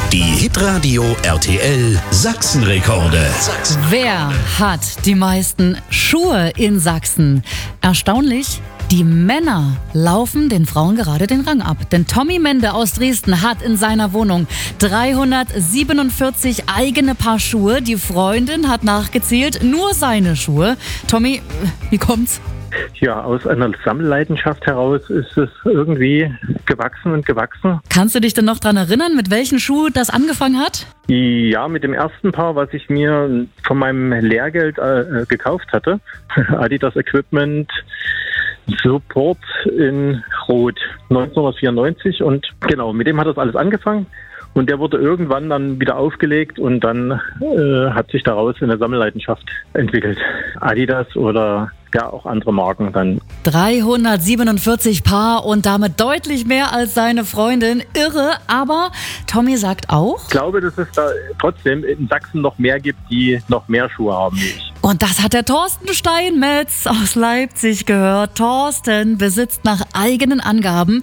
Die Hitradio RTL Sachsen-Rekorde. Wer hat die meisten Schuhe in Sachsen? Erstaunlich, die Männer laufen den Frauen gerade den Rang ab. Denn Tommy Mende aus Dresden hat in seiner Wohnung 347 eigene Paar Schuhe. Die Freundin hat nachgezählt, nur seine Schuhe. Tommy, wie kommt's? Ja, aus einer Sammelleidenschaft heraus ist es irgendwie gewachsen und gewachsen. Kannst du dich denn noch dran erinnern, mit welchen Schuh das angefangen hat? Ja, mit dem ersten Paar, was ich mir von meinem Lehrgeld gekauft hatte. Adidas Equipment Support in Rot 1994 und genau, mit dem hat das alles angefangen. Und der wurde irgendwann dann wieder aufgelegt und dann hat sich daraus eine Sammelleidenschaft entwickelt. Adidas oder ja auch andere Marken dann. 347 Paar und damit deutlich mehr als seine Freundin. Irre, aber Tommy sagt auch... Ich glaube, dass es da trotzdem in Sachsen noch mehr gibt, die noch mehr Schuhe haben wie ich. Und das hat der Thorsten Steinmetz aus Leipzig gehört. Thorsten besitzt nach eigenen Angaben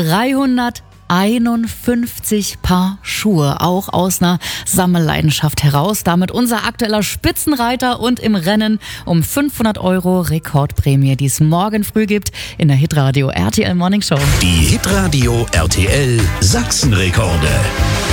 351 Paar Schuhe, auch aus einer Sammelleidenschaft heraus. Damit unser aktueller Spitzenreiter und im Rennen um 500 € Rekordprämie, die es morgen früh gibt in der Hitradio RTL Morning Show. Die Hitradio RTL Sachsen-Rekorde.